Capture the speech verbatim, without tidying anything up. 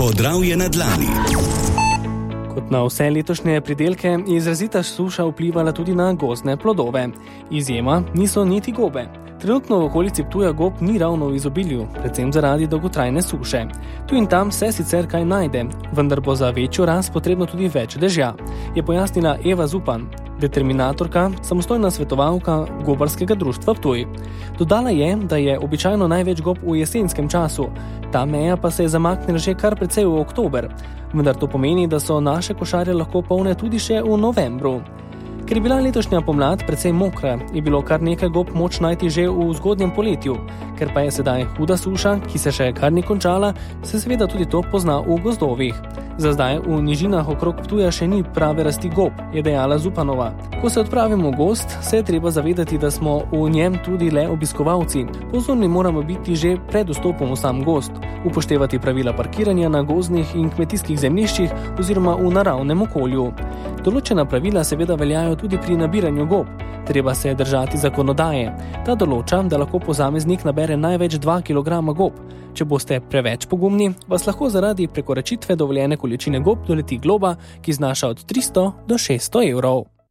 Podravje na dlani. Kot na vse letošnje pridelke je izrazita suša vplivala tudi na gozdne plodove. Izjema niso niti gobe. Trenutno v okolici Ptuja gob ni ravno v izobilju, predvsem zaradi dolgotrajne suše. Tu in tam se sicer kaj najde, vendar bo za večjo rast potrebno tudi več dežja, je pojasnila Eva Zupan, determinatorka, samostojna svetovalka Gobarskega društva Ptuj. Dodala je, da je običajno največ gob v jesenskem času, ta meja pa se je zamaknila že kar precej v oktober, vendar to pomeni, da so naše košarje lahko polne tudi še v novembru. Ker je bila letošnja pomlad precej mokra, je bilo kar nekaj gob moč najti že v zgodnjem poletju. Ker pa je sedaj huda suša, ki se še kar ni končala, se seveda tudi to pozna v gozdovih. Za zdaj v nižinah okrog Ptuja še ni prave rasti gob, je dejala Zupanova. Ko se odpravimo v gozd, se je treba zavedati, da smo v njem tudi le obiskovalci. Pozorni moramo biti že pred vstopom v sam gozd, upoštevati pravila parkiranja na gozdnih in kmetijskih zemljiščih oziroma v naravnem okolju. Določena pravila seveda veljajo tudi pri nabiranju gob. Treba se držati zakonodaje. Ta določa, da lahko posameznik nabere največ dva kilograma gob. Če boste preveč pogumni, vas lahko zaradi prekoračitve dovoljene količine gob doleti globa, ki znaša od tristo do šeststo evrov.